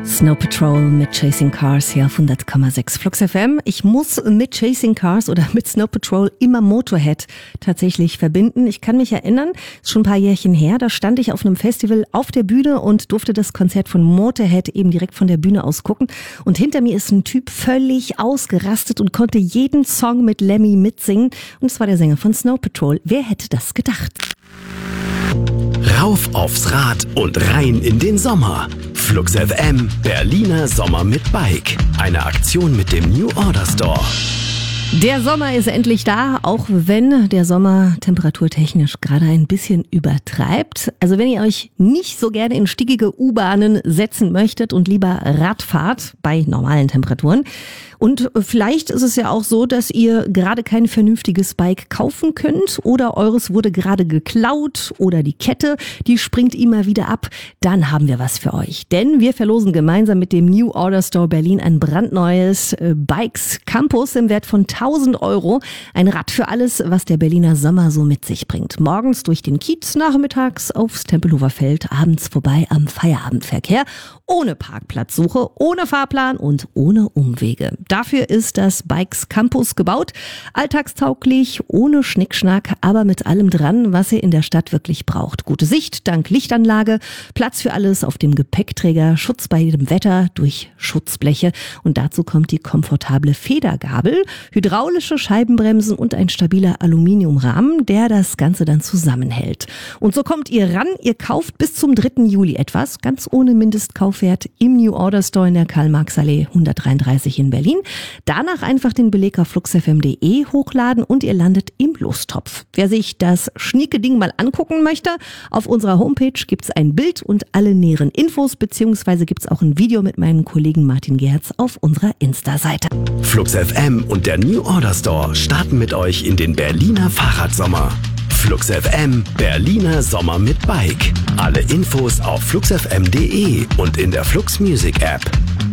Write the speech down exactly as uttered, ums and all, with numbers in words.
Snow Patrol mit Chasing Cars hier auf hundert Komma sechs Flux F M. Ich muss mit Chasing Cars oder mit Snow Patrol immer Motorhead tatsächlich verbinden. Ich kann mich erinnern, ist schon ein paar Jährchen her, da stand ich auf einem Festival auf der Bühne und durfte das Konzert von Motorhead eben direkt von der Bühne aus gucken. Und hinter mir ist ein Typ völlig ausgerastet und konnte jeden Song mit Lemmy mitsingen. Und es war der Sänger von Snow Patrol. Wer hätte das gedacht? Rauf aufs Rad und rein in den Sommer. Flux F M, Berliner Sommer mit Bike. Eine Aktion mit dem New Order Store. Der Sommer ist endlich da, auch wenn der Sommer temperaturtechnisch gerade ein bisschen übertreibt. Also wenn ihr euch nicht so gerne in stickige U-Bahnen setzen möchtet und lieber Rad fahrt bei normalen Temperaturen. Und vielleicht ist es ja auch so, dass ihr gerade kein vernünftiges Bike kaufen könnt oder eures wurde gerade geklaut oder die Kette, die springt immer wieder ab. Dann haben wir was für euch. Denn wir verlosen gemeinsam mit dem New Order Store Berlin ein brandneues Bikes Campus im Wert von tausend Euro. Ein Rad für alles, was der Berliner Sommer so mit sich bringt. Morgens durch den Kiez, nachmittags aufs Tempelhofer Feld, abends vorbei am Feierabendverkehr. Ohne Parkplatzsuche, ohne Fahrplan und ohne Umwege. Dafür ist das Bikes Campus gebaut. Alltagstauglich, ohne Schnickschnack, aber mit allem dran, was ihr in der Stadt wirklich braucht. Gute Sicht dank Lichtanlage, Platz für alles auf dem Gepäckträger, Schutz bei jedem Wetter durch Schutzbleche. Und dazu kommt die komfortable Federgabel, hydraulische Scheibenbremsen und ein stabiler Aluminiumrahmen, der das Ganze dann zusammenhält. Und so kommt ihr ran, ihr kauft bis zum dritten Juli etwas, ganz ohne Mindestkaufwert im New Order Store in der Karl-Marx-Allee hundertdreiunddreißig in Berlin. Danach einfach den Beleg auf flux f m punkt d e hochladen und ihr landet im Lostopf. Wer sich das schnieke Ding mal angucken möchte, auf unserer Homepage gibt's ein Bild und alle näheren Infos, beziehungsweise gibt's auch ein Video mit meinem Kollegen Martin Gerz auf unserer Insta-Seite. Flux F M und der New Order Store starten mit euch in den Berliner Fahrradsommer. Flux F M, Berliner Sommer mit Bike. Alle Infos auf flux f m punkt d e und in der Flux Music App.